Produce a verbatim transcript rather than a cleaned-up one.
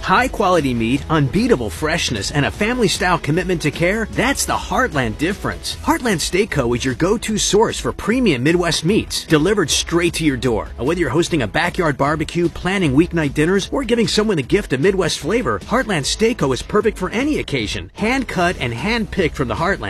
High quality meat, unbeatable freshness, and a family-style commitment to care, that's the Heartland difference. Heartland Steak Co. is your go-to source for premium Midwest meats, delivered straight to your door. And whether you're hosting a backyard barbecue, planning weeknight dinners, or giving someone a gift of Midwest flavor, Heartland Steak Co. is perfect for any occasion. Hand-cut and hand-picked from the Heartland.